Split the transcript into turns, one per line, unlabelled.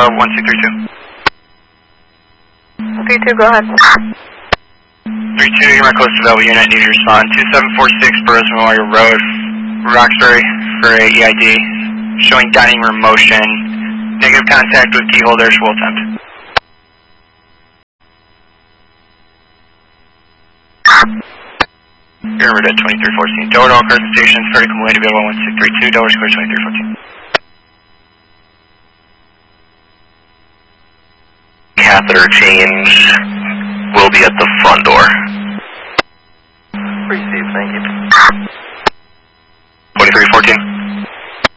1632.
32, go ahead.
32, you're my close development unit, need to respond. 2746 Burroughs Memorial Road, Roxbury for a EID, showing dining room motion, negative contact with key holder, will attempt. You're in at 2314. Door to all present stations, vertical way to go 1632, Delaware Square 2314.
Catheter change will be at the front door.
Received, thank you.
2314.